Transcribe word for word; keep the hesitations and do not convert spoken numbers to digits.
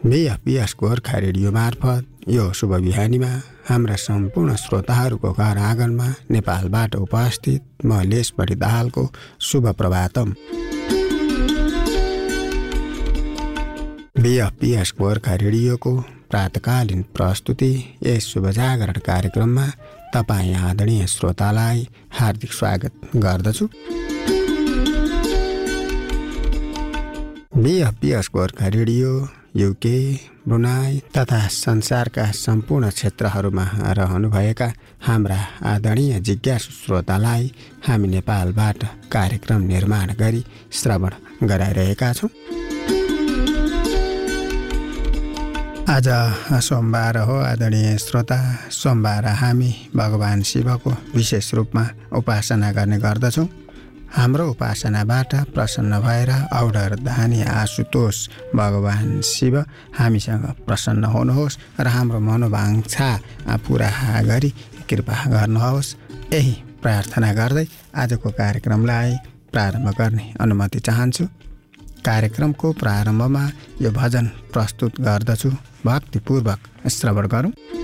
बिएफपिएस Gorkha radio मार्फत यो शुभ बिहानीमा हाम्रा सम्पूर्ण श्रोताहरूको घर आँगनमा नेपालबाट उपस्थित म लेसबढी दाहालको शुभ प्रभातम। बिएफपिएस गोर्खा रेडियोको प्रातकालीन प्रस्तुति यस शुभ जागरण कार्यक्रममा तपाईँ आदरणीय श्रोतालाई हार्दिक स्वागत गर्दछु। बिएफपिएस गोर्खा रेडियो युके, ब्रुनाई तथा संसारका सम्पूर्ण क्षेत्रहरूमा रहनुभएका हाम्रा आदरणीय जिज्ञासु श्रोतालाई हामी नेपालबाट कार्यक्रम निर्माण गरी श्रवण गराइरहेका छौँ। आज सोमबार हो आदरणीय श्रोता। सोमबार हामी भगवान शिवको विशेष रूपमा उपासना गर्ने गर्दछौँ। हाम्रो उपासनाबाट प्रसन्न भएर औडर धानी आशुतोष भगवान शिव हामीसँग प्रसन्न हुनुहोस् र हाम्रो मनोवाञ्छा पुरा गरी कृपा गर्नुहोस्। यही प्रार्थना गर्दै आजको कार्यक्रमलाई प्रारम्भ गर्ने अनुमति चाहन्छु। कार्यक्रमको प्रारम्भमा यो भजन प्रस्तुत गर्दछु, भक्तिपूर्वक श्रवण गरौँ।